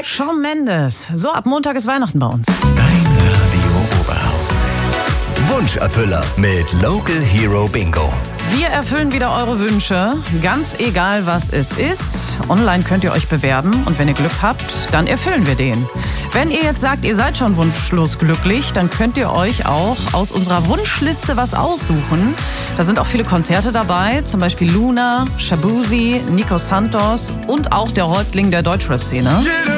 Shawn Mendes. So, ab Montag ist Weihnachten bei uns. Dein Radio Oberhausen. Wunscherfüller mit Local Hero Bingo. Wir erfüllen wieder eure Wünsche, ganz egal was es ist. Online könnt ihr euch bewerben und wenn ihr Glück habt, dann erfüllen wir den. Wenn ihr jetzt sagt, ihr seid schon wunschlos glücklich, dann könnt ihr euch auch aus unserer Wunschliste was aussuchen. Da sind auch viele Konzerte dabei, zum Beispiel Luna, Shabuzi, Nico Santos und auch der Häuptling der Deutschrap-Szene.